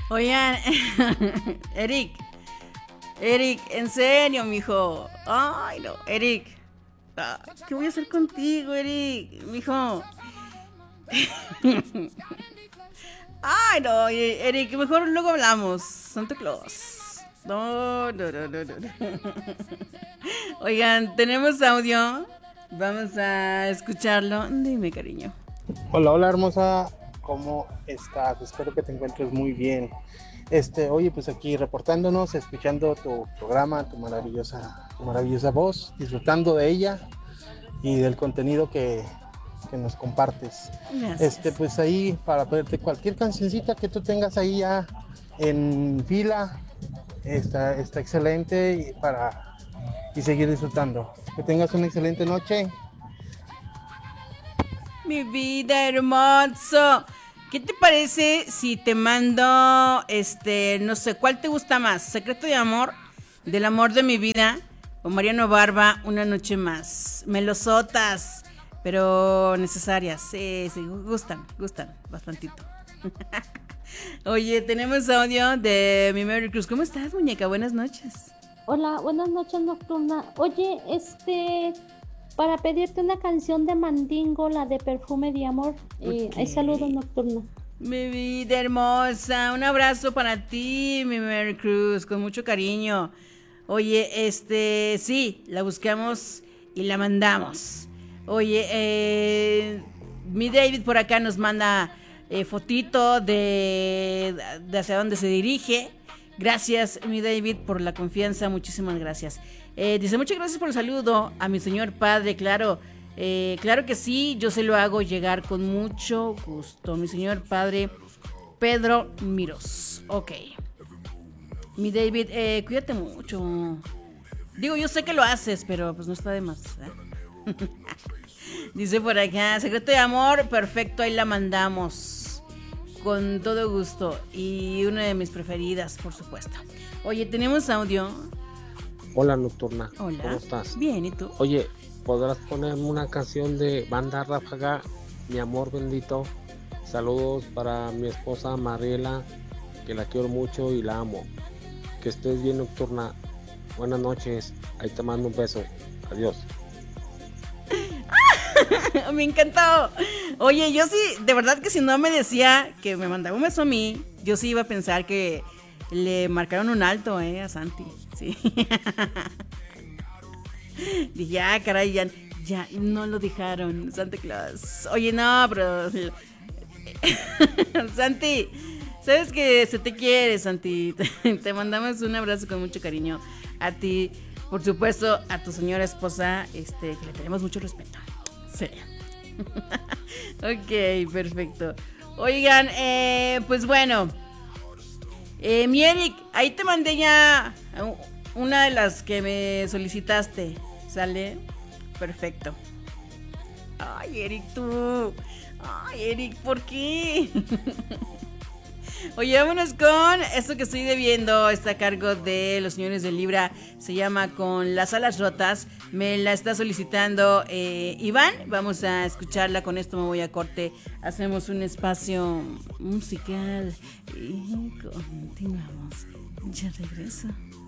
Oigan, Eric, Eric, en serio, mijo. Ay, no, Eric. ¿Qué voy a hacer contigo, Eric? Mijo. Ay, no, Eric, mejor luego hablamos. Santa Claus. No, no, no, no, no. Oigan, tenemos audio. Vamos a escucharlo. Dime, cariño. Hola, hola hermosa, ¿cómo estás? Espero que te encuentres muy bien. Oye, pues aquí reportándonos, escuchando tu programa, tu maravillosa voz, disfrutando de ella y del contenido que nos compartes. Gracias. Pues ahí para pedirte cualquier cancioncita que tú tengas ahí ya en fila, está excelente y seguir disfrutando. Que tengas una excelente noche. Mi vida hermoso. ¿Qué te parece si te mando, no sé, ¿cuál te gusta más? ¿Secreto de amor? ¿Del amor de mi vida? ¿O Mariano Barba, una noche más? Melosotas, pero necesarias. Sí, sí, gustan bastantito. Oye, tenemos audio de mi Mary Cruz. ¿Cómo estás, muñeca? Buenas noches. Hola, buenas noches, Nocturna. Oye, para pedirte una canción de Mandingo, la de Perfume de Amor. Ok. Hay saludos, Nocturna. Mi vida hermosa, un abrazo para ti, mi Mary Cruz, con mucho cariño. Oye, sí, la buscamos y la mandamos. Oye, mi David por acá nos manda fotito de hacia dónde se dirige. Gracias, mi David, por la confianza, muchísimas gracias. Dice, muchas gracias por el saludo a mi señor padre, claro. Claro que sí, yo se lo hago llegar con mucho gusto. Mi señor padre Pedro Miros. Ok. Mi David, cuídate mucho. Digo, yo sé que lo haces, pero pues no está de más. Dice por acá, secreto de amor, perfecto, ahí la mandamos. Con todo gusto. Y una de mis preferidas, por supuesto. Oye, tenemos audio. Hola Nocturna, Hola. ¿cómo estás? Bien, ¿y tú? Oye, ¿podrás ponerme una canción de Banda Ráfaga, Mi Amor Bendito? Saludos para mi esposa Mariela, que la quiero mucho y la amo. Que estés bien, Nocturna. Buenas noches, ahí te mando un beso. Adiós. Me encantó. Oye, yo sí, de verdad que si no me decía que me mandaba un beso a mí, yo sí iba a pensar que le marcaron un alto, a Santi. Sí. Dije, caray, ya no lo dejaron, Santa Claus. Oye, no, pero Santi, sabes que se te quiere, Santi. Te mandamos un abrazo con mucho cariño a ti, por supuesto, a tu señora esposa, que le tenemos mucho respeto. Sí. Ok, perfecto. Oigan, pues bueno, mi Eric, ahí te mandé ya una de las que me solicitaste. ¿Sale? Perfecto. Ay, Eric, tú. Ay, Eric, ¿por qué? Oye, vámonos con esto que estoy debiendo. Está a cargo de los señores de Libra. Se llama Con las alas rotas. Me la está solicitando Iván. Vamos a escucharla. Con esto me voy a corte. Hacemos un espacio musical y continuamos. Ya regreso.